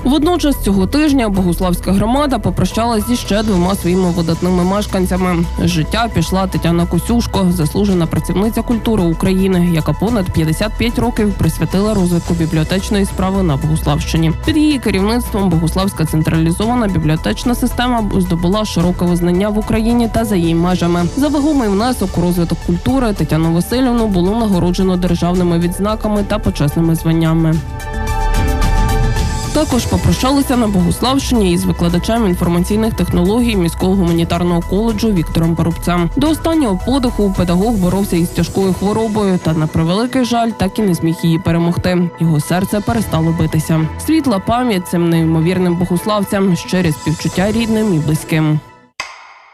Водночас цього тижня Богуславська громада попрощалась зі ще двома своїми видатними мешканцями. З життя пішла Тетяна Косюшко, заслужена працівниця культури України, яка понад 55 років присвятила розвитку бібліотечної справи на Богуславщині. Під її керівництвом Богуславська централізована бібліотечна система здобула широке визнання в Україні та за її межами. За вагомий внесок у розвиток культури Тетяну Василівну було нагороджено державними відзнаками та почесними званнями. Також попрощалися на Богуславщині із викладачем інформаційних технологій міського гуманітарного коледжу Віктором Парубцем. До останнього подиху педагог боровся із тяжкою хворобою та, на превеликий жаль, так і не зміг її перемогти. Його серце перестало битися. Світла пам'ять цим неймовірним богуславцям, щирі співчуття рідним і близьким.